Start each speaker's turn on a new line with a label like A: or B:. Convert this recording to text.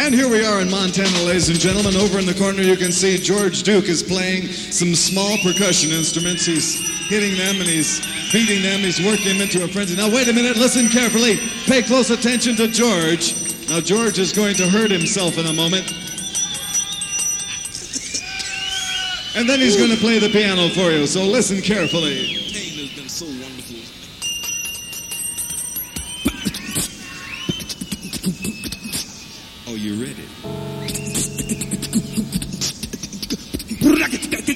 A: And here we are in Montana, ladies and gentlemen. Over in the corner, you can see George Duke is playing some small percussion instruments. He's hitting them and he's beating them. He's working them into a frenzy. Now, wait a minute. Listen carefully. Pay close attention to George. Now, George is going to hurt himself in a moment. And then he's going to play the piano for you, so listen carefully.
B: Pain has been so wonderful. Oh, you ready?